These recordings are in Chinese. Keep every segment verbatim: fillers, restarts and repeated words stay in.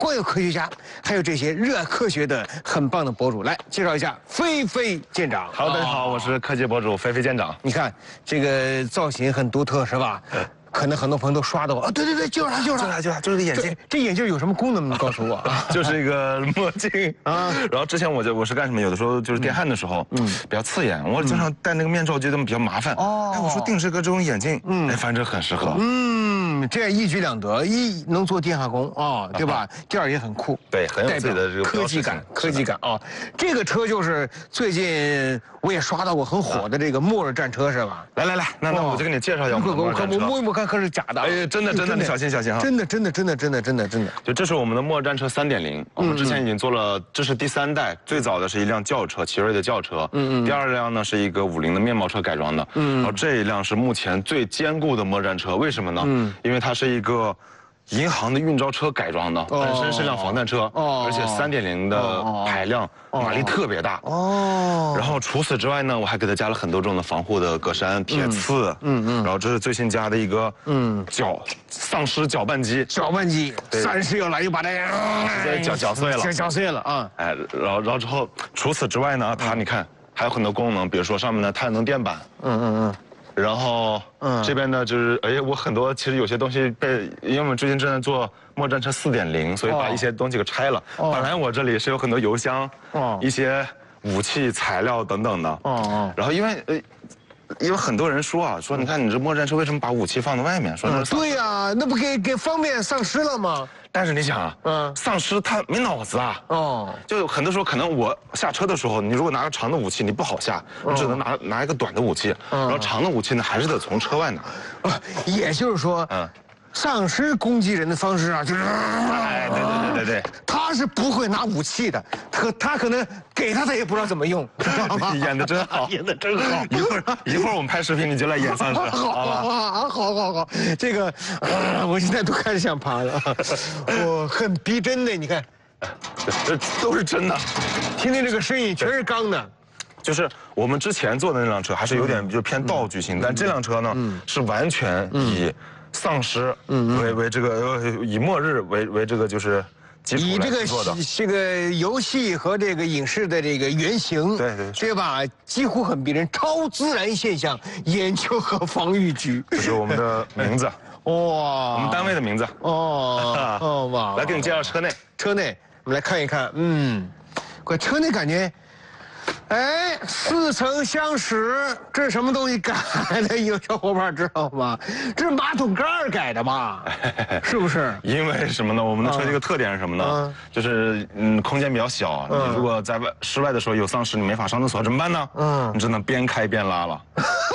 光有科学家，还有这些热爱科学的很棒的博主。来介绍一下飞飞舰长。 好，大家好，我是科技博主飞飞舰长。 你看这个造型很独特，是吧？可能很多朋友都刷到过啊，对对对，就是它，就是它， 就是它，就是个眼镜。 这眼镜有什么功能？你告诉我啊。 就是一个墨镜啊。然后之前我就我是干什么？有的时候就是电焊的时候，嗯，比较刺眼，我经常戴那个面罩，觉得比较麻烦。哦。哎，我说定制个这种眼镜，嗯，哎，反正很适合。 嗯，这样一举两得，一能做电焊工啊，对吧？第二也很酷， 对，很有自己的这个科技感，科技感啊。这个车就是最近我也刷到过很火的这个末日战车，是吧？ 来来来，那那我就给你介绍一下我们的末日战车。 我摸一摸看，可是假的。 哎，真的真的，你小心小心哈！ 真的真的真的真的真的真的。 就这是我们的末日战车三点零，我们之前已经做了，这是第三代，最早的是一辆轿车，奇瑞的轿车。嗯嗯。第二辆呢是一个五菱的面包车改装的。嗯。然后这一辆是目前最坚固的末日战车，为什么呢？嗯。因为它是一个银行的运钞车改装的，本身是辆防弹车，而且三点零的排量，马力特别大。哦。然后除此之外呢，我还给它加了很多种的防护的格栅、铁刺。嗯嗯。然后这是最新加的一个嗯搅丧尸搅拌机。 搅拌机，丧尸要来就把它直接搅搅碎了。 搅碎了啊！ 哎，然后然后之后，除此之外呢，它你看还有很多功能，比如说上面的太阳能电板。嗯嗯嗯。然后，嗯，这边呢就是，哎，我很多其实有些东西被，因为我们最近正在做末日战车四点零，所以把一些东西给拆了。哦。本来我这里是有很多油箱，哦，一些武器材料等等的。哦哦。然后因为，呃，因为很多人说啊，说你看你这末日战车为什么把武器放在外面？说那对呀，那不给给方便丧尸了吗？ 但是你想啊，嗯，丧尸他没脑子啊，哦，就很多时候可能我下车的时候，你如果拿个长的武器，你不好下，你只能拿拿一个短的武器，然后长的武器呢还是得从车外拿。 啊，也就是说，嗯，丧尸攻击人的方式啊，就是， 哎，对对对对对， 他是不会拿武器的，可他可能给他他也不知道怎么用， 演的真好， 演的真好。 一会儿一会儿我们拍视频你就来演丧尸， 好好好好好，这个，我现在都开始想爬了，我很逼真的，你看， 这都是真的， 听听这个声音全是钢的。 就是我们之前做的那辆车还是有点就偏道具型，但这辆车呢是完全以丧尸为为这个以末日为为这个就是以这个这个游戏和这个影视的这个原型， 对对对吧？几乎很逼人，超自然现象研究和防御局， 这是我们的名字哇，我们单位的名字哦哦哇， 来给你介绍车内， 车内我们来看一看，嗯，可车内感觉。哎，似曾相识，这是什么东西改的？有小伙伴知道吗？这是马桶盖改的吧？是不是？ 因为什么呢？我们的车这个特点是什么呢？嗯、就是嗯，空间比较小。嗯、你如果在外室外的时候有丧尸，你没法上厕所，怎么办呢？嗯，你只能边开边拉了。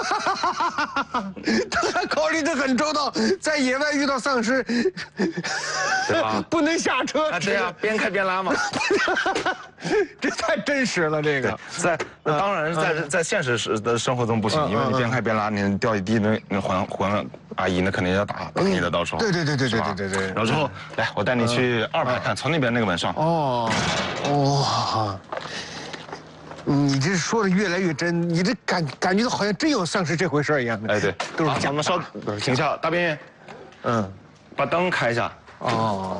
他考虑的很周到，在野外遇到丧尸， 对吧？ 不能下车。 啊，对呀，边开边拉嘛。 这太真实了，这个。 在当然在在现实时的生活中不行，因为你边开边拉，你掉一地那那环环阿姨那肯定要打打你的，到时候。 对对对对对对对对。 然后之后来，我带你去二排看，从那边那个门上。哦， 哇。你这说的越来越真，你这感感觉到好像真有丧尸这回事一样的。 哎，对， 都是假。 我们稍停下，大兵，嗯，把灯开一下。哦。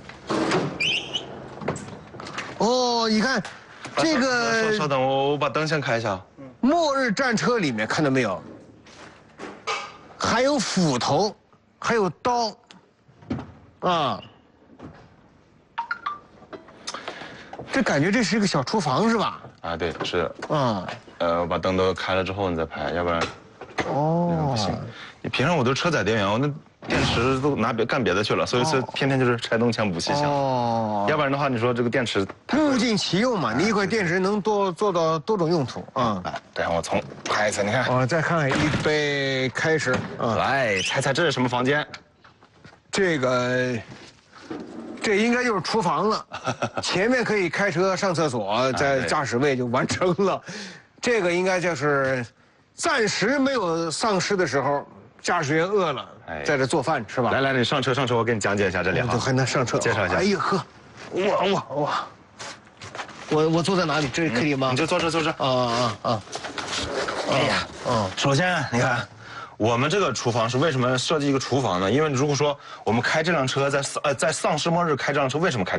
哦，你看，这个。 稍等，我我把灯先开一下。 末日战车里面看到没有？还有斧头，还有刀，啊。这感觉这是一个小厨房是吧？ 啊，对，是。嗯。呃，我把灯都开了之后你再拍，要不然。哦。不行，你平常我都车载电源，我那电池都拿别干别的去了，所以是偏偏就是拆东墙补西墙。哦。要不然的话，你说这个电池。 物尽其用嘛，你一块电池能多做到多种用途啊。 哎，对，我从拍一次，你看。 我再看看，预备开始。 来，猜猜这是什么房间？ 这个。这应该就是厨房了，前面可以开车上厕所，在驾驶位就完成了。这个应该就是暂时没有丧尸的时候，驾驶员饿了，在这做饭是吧？ 来来，你上车上车，我给你讲解一下这里啊。 还能上车？ 介绍一下。 哎呀呵，哇哇哇！我我坐在哪里？这可以吗？ 你就坐这坐这。啊啊啊！ 哎呀，嗯， 首先你看。 我们这个厨房是为什么设计一个厨房呢？因为如果说我们开这辆车在呃在丧尸末日开这辆车，为什么开？